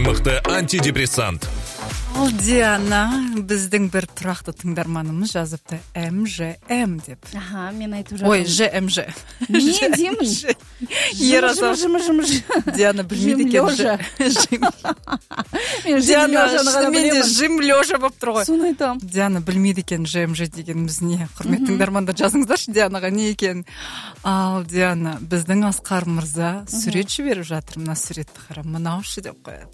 мықты антидепрессант. Ол Диана, біздің бір тұрақты тыңдарманымыз жазыпты МЖМ деп. Аха, мен айтып жатырмын. Ой, ЖМЖ. Не деймін? Жымы. Диана білмейді екен. Диана, менде жим лежа болып тұр ғой. Соны айтам. Диана білмейді екен ЖМЖ дегеніміз не. Құрметті тыңдармандар, жазыңыздаршы Дианаға не екен. Ал Диана, біздің Асқар мырза сурет жіберіп жатыр. Мына суретті қара, мынаушы деп қояды.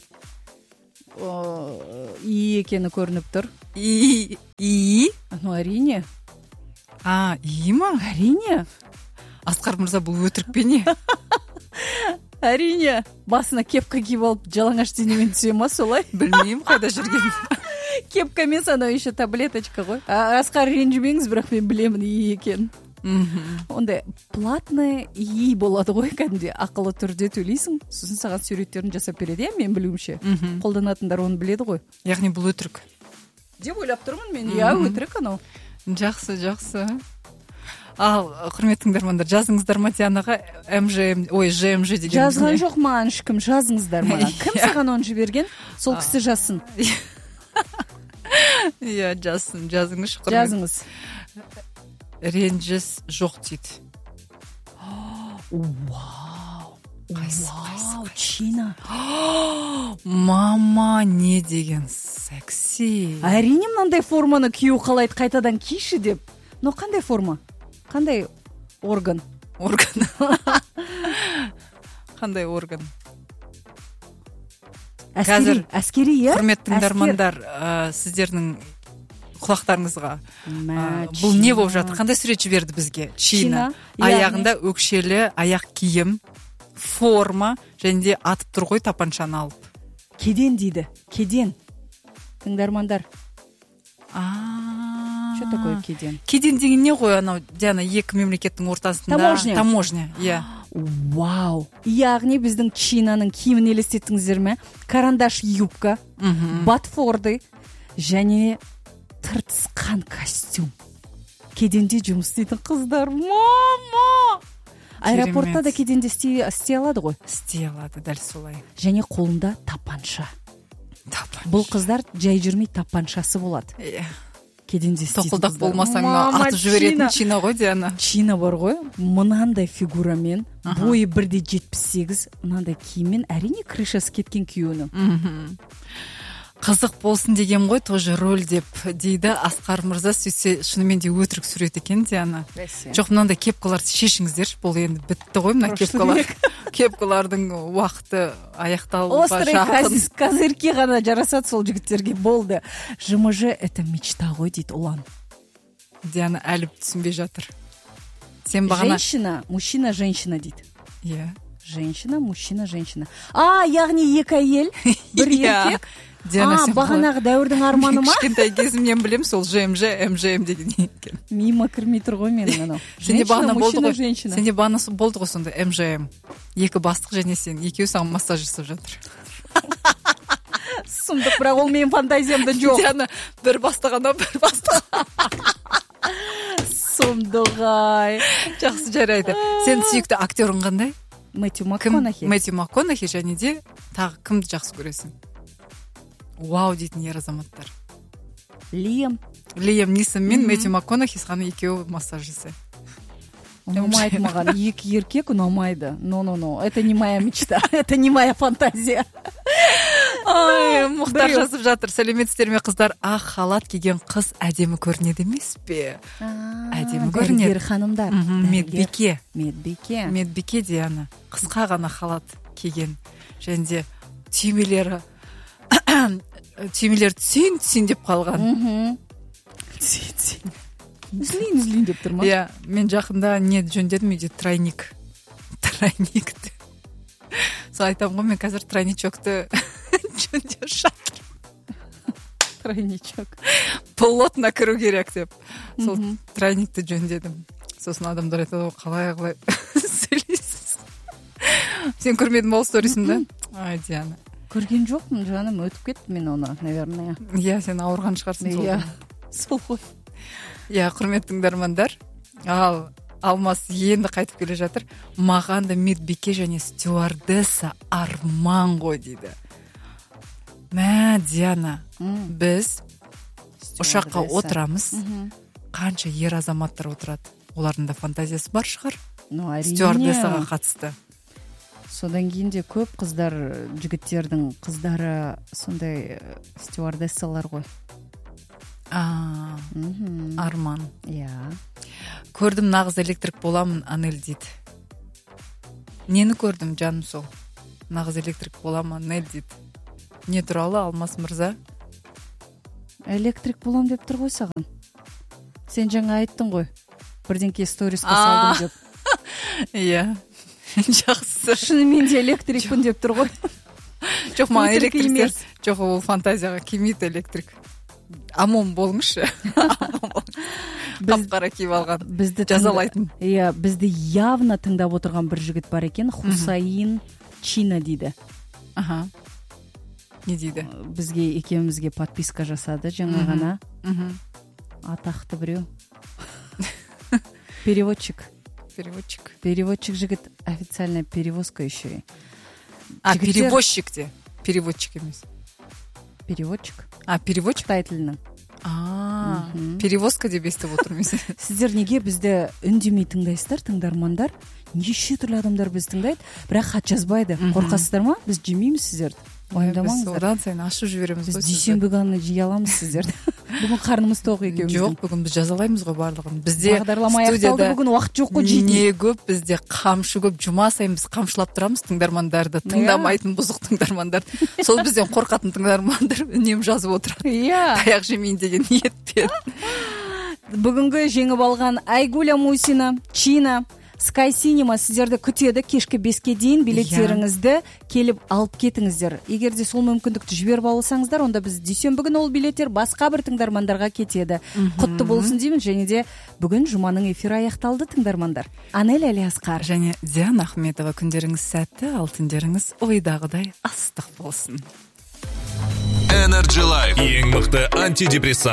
И екені көрініп тұр. И? Ну, әрине. И ма? Әрине. Асқар мырза бұл өтірік пе не? Әрине. Басына кепка киіп алып, жалаңаш денемен түсе ма солай? Білмеймін қайда жүрген. Кепка емес, анау еще таблеточка ғой. Асқар ренжімеңіз, бірақ мен білемін и екен. Ондай платный и болады ғой, кәдімде ақылы түрде төлейсің, сосын саған суреттерін жасап береді, мен білуімше. Қолданатындар оны біледі ғой. Яғни бұл өтірік. Деп ойлап тұрмын мен, өтірік анау. Жақсы. Ал, құрметті тыңдармандар, жазыңыздар ма Дианаға ЖМЖ деген. Жазған жоқ маған ешкім, жазыңыздар маған. Кім саған оны жіберген? Сол кісі жазсын. Иә, жазыңыз. Жазыңыз. Ренжіс жоқ дейді. Вау, Чина. Мама, не деген секси. Әрине мынандай форманы кию қалайды, қайтадан киші деп. Но қандай форма? Қандай орган? Қандай орган? Әскери, иә? Құрметті тыңдармандар, сіздердің құлақтарыңызға бұл не болып жатыр? Қандай сурет жіберді бізге? Чина. Аяғында өкшелі аяқ киім, форма, және де атып тұр ғой тапаншаны алып. Кеден дейді. Кеден. Тыңдармандар. Что такое кеден? Кеден деген не ғой анау, Диана, екі мемлекеттің ортасында? Таможня. Иә. Вау. Яғни біздің Чинаның киімін елестеттіңіздер ме? Карандаш юбка, ботфорды және тыртысқан костюм. Кеденде жұмыс істейтін қыздар. Мама! Аэропортта да кеденде істей алады ғой. Істей алады, дәл солай. Және қолында тапанша. Бұл қыздар жай жүрмей тапаншасы болады. Кеденде істейтін қыздар. Тоқылдақ болмасаң атып жіберетін Чина ғой, Диана. Чина бар ғой, мынандай фигурамен, бойы 1.78, мынандай киіммен, әрине крышасы кеткен күйеуінің. Қызық болсын деген ғой, тоже роль деп дейді Асқар мырза. Сөйтсе шынымен де өтірік сурет екен, Диана. Жоқ, мынандай кепкаларды шешіңіздер. Бұл енді бітті ғой, мына кепкалар. Кепкалардың уақыты аяқталуға жақын. Козырьки ғана жарасады сол жігіттерге, болды. ЖМЖ это мечта ғой дейді ұлан. Диана әлі түсінбей жатыр. Сен бағана женщина, мужчина, женщина дейді. Иә. Женщина, мужчина, женщина. Яғни екі әйел, бір еркек. Бағанағы дәуірдің арманы ма? Кішкентай кезімнен білем, сол ЖМЖ, МЖМ деген екен. Мимо кірмей тұр ғой менің анау. Женщина, мужчина, женщина. Сенде бағана болды ғой сонда МЖМ. Екі бастық және сен, екеуі саған массаж жасап жатыр. Сұмдық, бірақ ол менің фантазиямда жоқ. Диана, бір бастық ана, бір бастық. Сұмдық-ай. Жақсы, жарайды. Сен сүйікті актерің қандай? Мэтью МакКонахи. Мэтью МакКонахи, және де тағы кімді жақсы көресің? Вау дейтін ер азаматтар. Лиам Нисон мен Мэтью МакКонахи саған екеуі массаж жасай. Ұнамайды маған, екі еркек ұнамайды. Но, это не моя мечта, это не моя фантазия. Мұхтар жазып жатыр. Сәлеметсіздер ме қыздар? Ақ халат киген қыз әдемі көрінеді емес пе? Әдемі көрінеді. Дәрігер ханымдар. Медбике Диана. Қысқа ғана халат киген. Және де түймелері түсейін деп қалған. Үзілейін деп тұр ма? Иә, мен жақында не жөндедім үйде? Тройник. Сол айтам ғой, мен қазір тройничокты жөндеп жатыр. Тройничок. Плотно кіру керек деп. Сол тройникті жөндедім. Сосын адамдар айтады, қалай сөйлейсіз. Сен көрмедің ол сторисінде? Диана. Көрген жоқпын, жаным, өтіп кетті мен оны, наверное. Иә, сен ауырған шығарсың сол. Сол ғой. Иә, құрметті тыңдармандар. Ал Алмас енді қайтып келе жатыр. Маған да медбике және стюардесса арман ғой дейді. Мә, Диана, біз ұшаққа отырамыз. Қанша ер азаматтар отырады. Олардың да фантазиясы бар шығар. Стюардессаға қатысты. Содан кейін де көп қыздар, жігіттердің қыздары сондай стюардессалар ғой. Арман. Иә. Көрдім, нағыз электрик боламын, Анель дейді. Нені көрдім, жаным сол? Нағыз электрик боламын, Анель дейді. Не туралы, Алмас мырза? Электрик болам деп тұр ғой саған. Сен жаңа айттың ғой. Бірдеңке сторисқа салдым деп. Иә. Жақсы. Шынымен де электрикпін деп тұр ғой. Жоқ, маған электрик емес. Жоқ, ол фантазияға келмейді электрик. Амон болыңызшы. Қап-қара киіп алған. Бізді жазалайтын. Иә, бізді явно тыңдап отырған бір жігіт бар екен. Хусаин Чина дейді. Аха. Не дейді? Бізге екеумізге подписка жасады жаңа ғана. Атақты біреу. Переводчик жігіт. Официальная перевозка еще. Перевозчик де. Переводчик емес. Переводчик. Переводчик? Қытай тілінің. Перевозка деп естіп отырмыз. Сіздер неге бізді үндемей тыңдайсыздар, тыңдармандар? Неше түрлі адамдар бізді тыңдайды, бірақ хат жазбайды. Қорқасыздар ма? Біз жемейміз сіздерді. Уайымдамаңыздар. Одан сайын ашып жібереміз ғой. Біз дүйсенбі күні жей аламыз сіздерді. Бүгін қарнымыз тоқ екеуміздің. Жоқ, бүгін біз жазалаймыз ғой барлығын. Бізде бағдарлама аяқталды, бүгін уақыт жоқ қой жейді. Не көп, бізде қамшы көп, жұма сайын біз қамшылап тұрамыз тыңдармандарды, тыңдамайтын бұзық тыңдармандарды. Сол бізден қорқатын тыңдармандар үнемі жазып отырады. Иә. Таяқ жемейін деген ниетпен. Бүгінгі жеңіп алған Айгуля Мусина, Чина, Sky Cinema сіздерді күтеді. Кешкі 5-ке дейін билеттеріңізді келіп алып кетіңіздер. Егер де сол мүмкіндікті жіберіп алсаңыздар, онда біз дүйсенбі күні ол билеттер басқа бір тыңдармандарға кетеді. Құтты болсын деймін, және де бүгін жұманың эфирі аяқталды тыңдармандар. Анель Алиасқар және Диана Ахметова, күндеріңіз сәтті, ал түндеріңіз ойдағыдай ыстық болсын. Energy Life. Ең мықты антидепрессант.